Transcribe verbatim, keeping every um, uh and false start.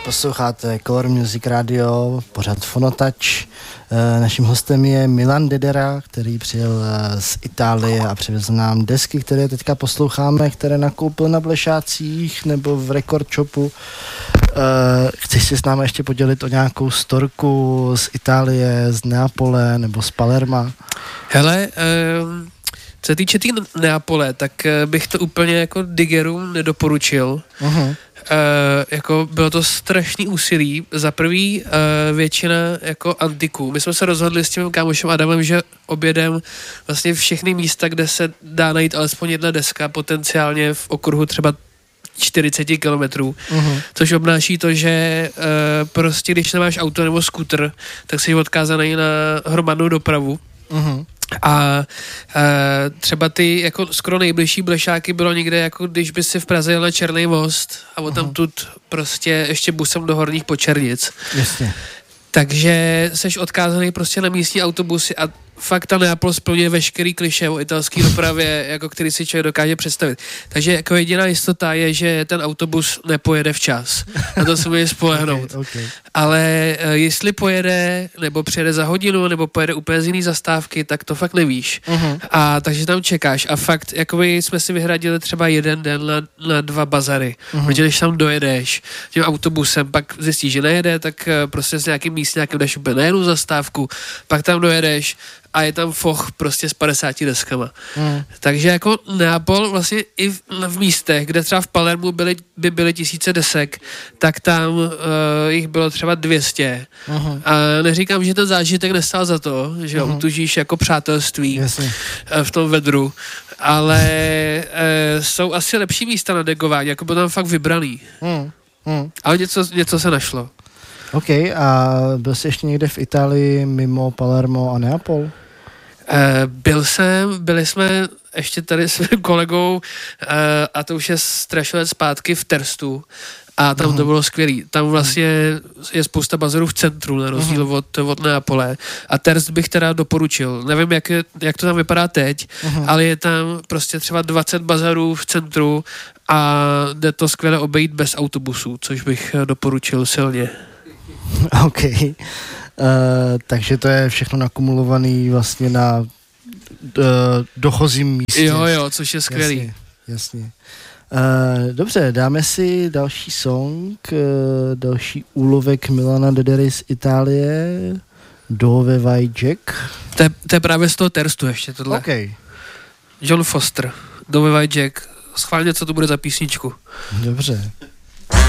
Posloucháte Color Music Radio, pořad Fonotouch. Naším hostem je Milan Dedera, který přijel z Itálie a přivezl nám desky, které teďka posloucháme, které nakoupil na Blešácích nebo v Record Shopu. Chceš si s námi ještě podělit o nějakou storku z Itálie, z Neapole nebo z Palerma? Hele, um... co se týče té tý Neapole, tak bych to úplně jako digerům nedoporučil. Uh-huh. E, jako bylo to strašný úsilí. Za prvý e, většina jako antiků. My jsme se rozhodli s tím kámošem Adamem, že objedem vlastně všechny místa, kde se dá najít alespoň jedna deska, potenciálně v okruhu třeba čtyřicet kilometrů, uh-huh. což obnáší to, že e, prostě když nemáš auto nebo skuter, tak jsi odkázaný na hromadnou dopravu. Uh-huh. A e, třeba ty jako skoro nejbližší Blešáky bylo někde, jako když by si v Praze jel na Černý most a od tam tud prostě ještě busem do Horních Počernic. Jasně. Takže seš odkázaný prostě na místní autobusy a fakt ta Neapol splňuje veškerý klišé o italské dopravě, jako který si člověk dokáže představit. Takže jako jediná jistota je, že ten autobus nepojede včas. Na to se může spolehnout. Okay, okay. Ale e, jestli pojede, nebo přijede za hodinu, nebo pojede úplně z jiný zastávky, tak to fakt nevíš. Uh-huh. A takže tam čekáš. A fakt, jakoby jsme si vyhradili třeba jeden den na, na dva bazary. Uh-huh. Protože když tam dojedeš tím autobusem, pak zjistíš, že nejede, tak e, prostě s nějakým místňákem jdeš úplně na jednu zastávku, pak tam dojedeš a je tam foch prostě s padesáti deskama. Mm. Takže jako Neapol vlastně i v, v místech, kde třeba v Palermu byly, by byly tisíce desek, tak tam uh, jich bylo třeba dvě stě. Uh-huh. A neříkám, že ten zážitek nestál za to, že uh-huh. utužíš jako přátelství uh, v tom vedru, ale uh, jsou asi lepší místa na degování, jako byl tam fakt vybraný. Mm. Mm. Ale něco, něco se našlo. OK, a byl jsi ještě někde v Itálii mimo Palermo a Neapol? Uh, byl jsem, byli jsme ještě tady s mým kolegou uh, a to už je strašně let zpátky v Terstu a tam uh-huh. to bylo skvělý. Tam vlastně je spousta bazarů v centru, na rozdíl uh-huh. od, od Neapole. A Terst bych teda doporučil. Nevím, jak, je, jak to tam vypadá teď, uh-huh. ale je tam prostě třeba dvacet bazarů v centru a jde to skvěle obejít bez autobusů, což bych doporučil silně. OK. Uh, takže to je všechno nakumulovaný vlastně na uh, dochozím místě. Jo, jo, což je skvělý. Jasně, jasně. Uh, dobře, dáme si další song, uh, další úlovek Milana Dedery z Itálie, Dove vai Jack. To je, to je právě z toho Terstu ještě tohle. OK. John Foster, Dove vai Jack. Schválně, co to bude za písničku. Dobře.